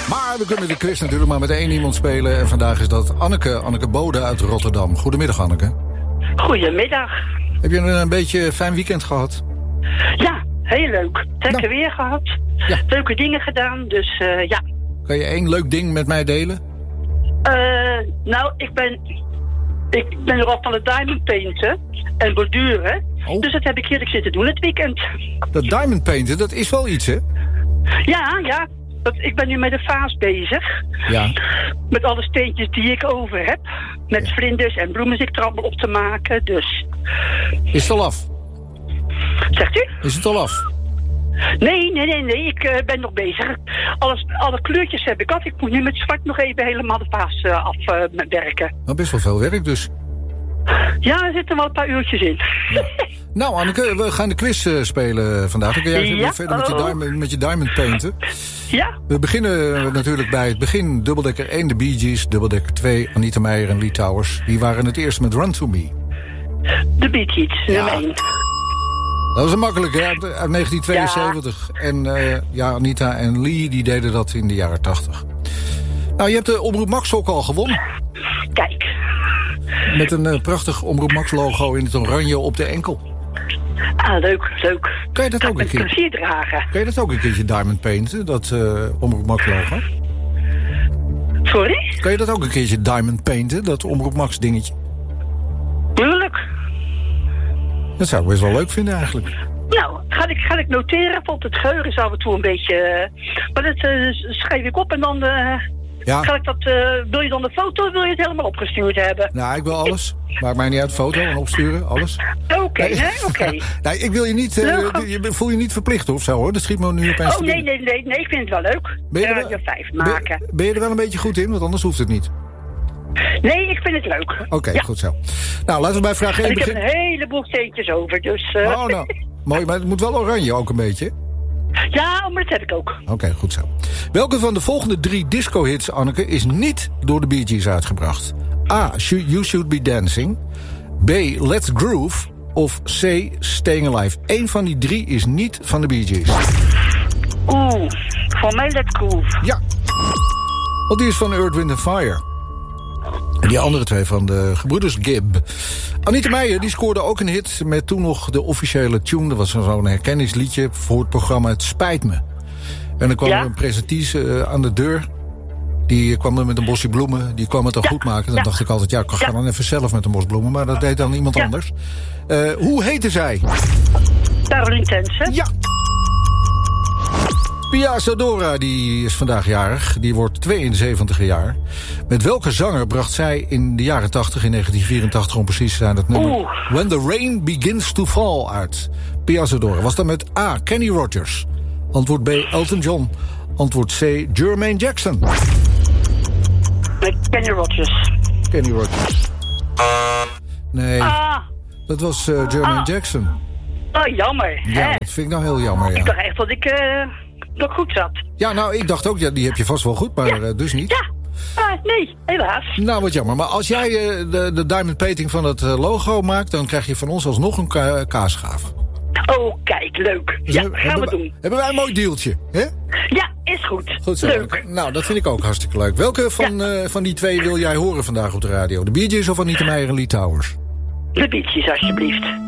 Maar we kunnen de quiz natuurlijk maar met één iemand spelen. En vandaag is dat Anneke Bode uit Rotterdam. Goedemiddag, Anneke. Goedemiddag. Heb je een beetje fijn weekend gehad? Ja, heel leuk. Lekker weer gehad. Ja. Leuke dingen gedaan, dus ja. Kan je één leuk ding met mij delen? Nou, ik ben nogal van het diamond painten en borduren. Oh. Dus dat heb ik heerlijk zitten doen het weekend. Dat diamond painten, dat is wel iets, hè? Ja. Ik ben nu met de vaas bezig. Ja. Met alle steentjes die ik over heb. Met vlinders en bloemen zit ik er allemaal op te maken, dus. Is het al af? Zegt u? Is het al af? Nee. Ik ben nog bezig. Alle kleurtjes heb ik af. Ik moet nu met zwart nog even helemaal de vaas afwerken. Nou, best wel veel werk dus. Ja, er zitten wel een paar uurtjes in. Ja. Nou, Anneke, we gaan de quiz spelen vandaag. Dan kun jij weer verder met je diamond painten. Ja. We beginnen natuurlijk bij het begin. Dubbeldekker 1, de Bee Gees. Dubbeldekker 2, Anita Meijer en Lee Towers. Die waren het eerst met Run To Me. De Bee Gees, nummer 1. Dat was een makkelijke, uit 1972. Ja. En Anita en Lee die deden dat in de jaren 80. Nou, je hebt de Omroep Max ook al gewonnen. Kijk. Met een prachtig Omroep Max logo in het oranje op de enkel. Ah, leuk. Kan je dat ook een keer? Plezier dragen. Kan je dat ook een keertje diamond painten, dat Omroep Max logo? Sorry? Kan je dat ook een keertje diamond painten, dat Omroep Max dingetje? Tuurlijk. Dat zou ik best wel leuk vinden eigenlijk. Nou, ga ik noteren, want het geheugen is af en toe een beetje. Maar dat schrijf ik op en dan. Ja. Ga ik dat, wil je dan de foto of wil je het helemaal opgestuurd hebben? Nou, ik wil alles. Maakt mij niet uit, foto en opsturen, alles. Oké. Nee, ik wil je niet, voel je niet verplicht of zo hoor. Dat schiet me nu opeens. Oh, nee, ik vind het wel leuk. Radio 5 maken. Ben je er wel een beetje goed in, want anders hoeft het niet. Nee, ik vind het leuk. Oké, goed zo. Nou, laten we bij vraag 1 beginnen. Ik heb een heleboel steentjes over, dus. Oh, nou, mooi, maar het moet wel oranje ook een beetje. Ja, maar dat heb ik ook. Oké, goed zo. Welke van de volgende 3 disco-hits, Anneke, is niet door de Bee Gees uitgebracht? A. You Should Be Dancing. B. Let's Groove. Of C. Staying Alive. Eén van die 3 is niet van de Bee Gees. Voor mij Let's Groove. Ja. Want die is van Earth, Wind & Fire. En die andere 2 van de gebroeders Gibb. Anita Meijer die scoorde ook een hit met toen nog de officiële tune. Dat was zo'n herkenningsliedje voor het programma Het Spijt Me. En dan kwam er een presentatrice aan de deur. Die kwam er met een bosje bloemen. Die kwam het dan goed maken. Dan dacht ik altijd, ik ga dan even zelf met een bos bloemen. Maar dat deed dan iemand anders. Hoe heette zij? Caroline Tense. Ja. Pia Zadora, die is vandaag jarig. Die wordt 72 jaar. Met welke zanger bracht zij in de jaren 80, in 1984 om precies te zijn, het nummer When the Rain Begins to Fall uit? Pia Zadora. Was dat met A. Kenny Rogers? Antwoord B. Elton John. Antwoord C. Jermaine Jackson. Kenny Rogers. Kenny Rogers. Nee, dat was Jermaine Jackson. Oh, jammer. Ja, dat vind ik nou heel jammer, ja. Ik dacht echt dat ik nog goed zat. Ja, nou, ik dacht ook, die heb je vast wel goed, maar dus niet. Ja, nee, helaas. Nou, wat jammer. Maar als jij de diamond painting van het logo maakt, dan krijg je van ons alsnog een kaasgaaf. Oh, kijk, leuk. Dus gaan we doen. Hebben wij een mooi dealtje, hè? Ja, is goed. Goed zo. Leuk. Nou, dat vind ik ook hartstikke leuk. Welke van die 2 wil jij horen vandaag op de radio? De Bee Gees of Anita Meijer en Lee Towers? De Bee Gees, alsjeblieft.